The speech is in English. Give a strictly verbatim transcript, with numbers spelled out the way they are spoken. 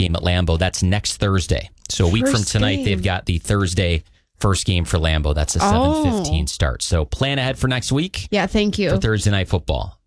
game at Lambeau. That's next Thursday. So a week First from tonight, game. they've got the Thursday first game for Lambeau. That's a seven fifteen Oh. start. So plan ahead for next week Yeah, thank you. for Thursday Night Football.